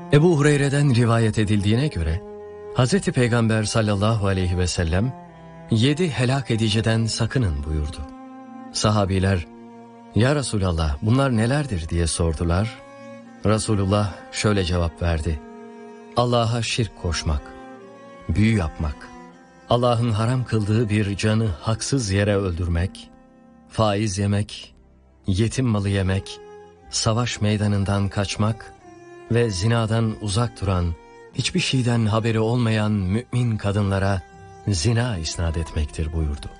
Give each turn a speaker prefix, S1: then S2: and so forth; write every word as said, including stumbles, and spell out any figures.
S1: Ebu Hureyre'den rivayet edildiğine göre Hazreti Peygamber sallallahu aleyhi ve sellem yedi helak ediciden sakının buyurdu. Sahabiler, "Ya Resulallah, bunlar nelerdir?" diye sordular. Resulullah şöyle cevap verdi: Allah'a şirk koşmak, büyü yapmak, Allah'ın haram kıldığı bir canı haksız yere öldürmek, faiz yemek, yetim malı yemek, savaş meydanından kaçmak ve zinadan uzak duran, hiçbir şeyden haberi olmayan mümin kadınlara zina isnat etmektir buyurdu.